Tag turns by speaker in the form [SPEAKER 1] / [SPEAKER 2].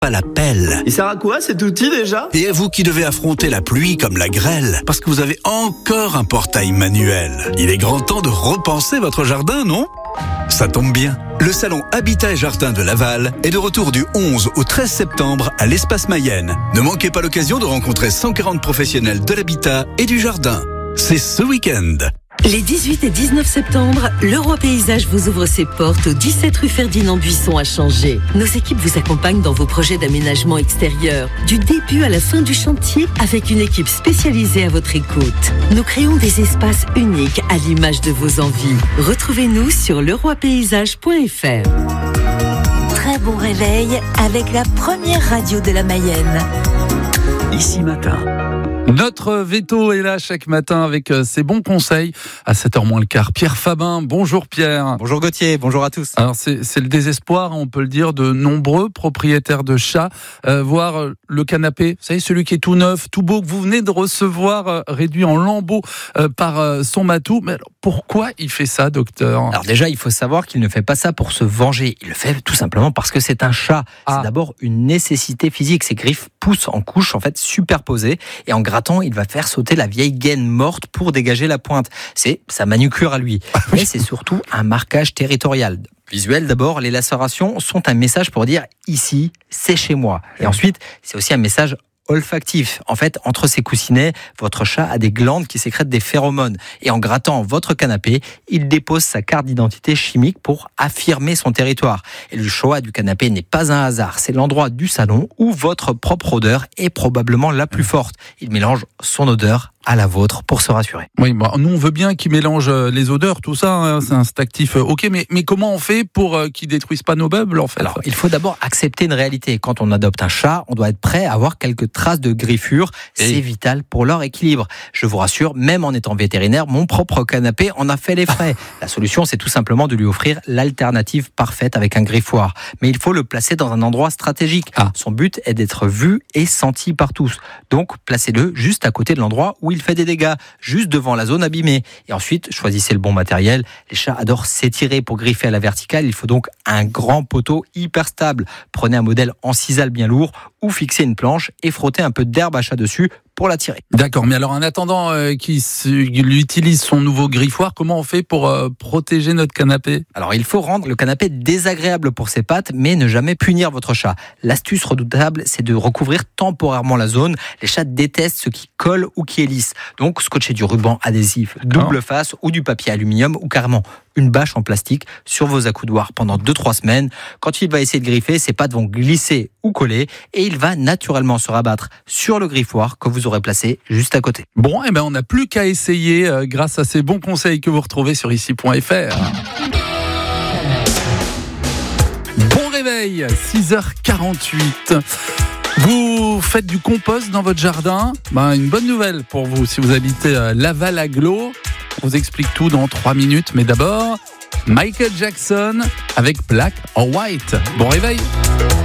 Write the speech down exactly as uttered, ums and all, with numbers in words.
[SPEAKER 1] Pas la pelle.
[SPEAKER 2] Il sert à quoi cet outil déjà ?
[SPEAKER 1] Et à vous qui devez affronter la pluie comme la grêle, parce que vous avez encore un portail manuel. Il est grand temps de repenser votre jardin, non ? Ça tombe bien. Le salon Habitat et Jardin de Laval est de retour du onze au treize septembre à l'Espace Mayenne. Ne manquez pas l'occasion de rencontrer cent quarante professionnels de l'habitat et du jardin. C'est ce week-end.
[SPEAKER 3] Les dix-huit et dix-neuf septembre, Leroy Paysage vous ouvre ses portes au dix-sept rue Ferdinand Buisson à Changé. Nos équipes vous accompagnent dans vos projets d'aménagement extérieur, du début à la fin du chantier, avec une équipe spécialisée à votre écoute. Nous créons des espaces uniques à l'image de vos envies. Retrouvez-nous sur leroy paysage point f r.
[SPEAKER 4] Très bon réveil avec la première radio de la Mayenne.
[SPEAKER 1] Ici Matin.
[SPEAKER 5] Notre veto est là chaque matin avec ses bons conseils à sept heures moins le quart. Pierre Fabin, bonjour Pierre.
[SPEAKER 6] Bonjour Gauthier, bonjour à tous.
[SPEAKER 5] Alors c'est, c'est le désespoir, on peut le dire, de nombreux propriétaires de chats. Euh, voir le canapé, vous savez, celui qui est tout neuf, tout beau, que vous venez de recevoir, euh, réduit en lambeaux euh, par euh, son matou. Mais alors, pourquoi il fait ça, docteur ?
[SPEAKER 6] Alors déjà, il faut savoir qu'il ne fait pas ça pour se venger. Il le fait tout simplement parce que c'est un chat. Ah. C'est d'abord une nécessité physique. Ses griffes poussent en couches, en fait, superposées. Et en grattant, il va faire sauter la vieille gaine morte pour dégager la pointe. C'est sa manucure à lui. Mais c'est surtout un marquage territorial. Visuel d'abord, les lacérations sont un message pour dire « ici, c'est chez moi ». Et ensuite, c'est aussi un message olfactif. En fait, entre ses coussinets, votre chat a des glandes qui sécrètent des phéromones. Et en grattant votre canapé, il dépose sa carte d'identité chimique pour affirmer son territoire. Et le choix du canapé n'est pas un hasard. C'est l'endroit du salon où votre propre odeur est probablement la plus forte. Il mélange son odeur à la vôtre pour se rassurer.
[SPEAKER 5] Oui, bah, nous on veut bien qu'ils mélangent les odeurs, tout ça, hein, c'est un actif, euh, ok, mais, mais comment on fait pour euh, qu'ils détruisent pas nos meubles en fait ?
[SPEAKER 6] Alors, il faut d'abord accepter une réalité. Quand on adopte un chat, on doit être prêt à avoir quelques traces de griffures. Et... c'est vital pour leur équilibre. Je vous rassure, même en étant vétérinaire, mon propre canapé en a fait les frais. La solution, c'est tout simplement de lui offrir l'alternative parfaite avec un griffoir. Mais il faut le placer dans un endroit stratégique. Ah. Son but est d'être vu et senti par tous. Donc, placez-le juste à côté de l'endroit où il fait des dégâts, juste devant la zone abîmée. Et ensuite, choisissez le bon matériel. Les chats adorent s'étirer pour griffer à la verticale. Il faut donc un grand poteau hyper stable. Prenez un modèle en sisal bien lourd ou fixez une planche et frottez un peu d'herbe à chat dessus pour la tirer.
[SPEAKER 5] D'accord, mais alors en attendant euh, qu'il, qu'il utilise son nouveau griffoir, comment on fait pour euh, protéger notre canapé ?
[SPEAKER 6] Alors il faut rendre le canapé désagréable pour ses pattes, mais ne jamais punir votre chat. L'astuce redoutable, c'est de recouvrir temporairement la zone. Les chats détestent ce qui colle ou qui est lisse. Donc scotcher du ruban adhésif double face ou du papier aluminium ou carrément une bâche en plastique sur vos accoudoirs pendant deux à trois semaines. Quand il va essayer de griffer, ses pattes vont glisser ou coller et il va naturellement se rabattre sur le griffoir que vous aurez placé juste à côté.
[SPEAKER 5] Bon, eh ben on n'a plus qu'à essayer euh, grâce à ces bons conseils que vous retrouvez sur ici point f r. Bon réveil, six heures quarante-huit. Vous faites du compost dans votre jardin ? Ben, une bonne nouvelle pour vous si vous habitez euh, Laval-Aglo. On vous explique tout dans trois minutes, mais d'abord, Michael Jackson avec Black or White. Bon réveil.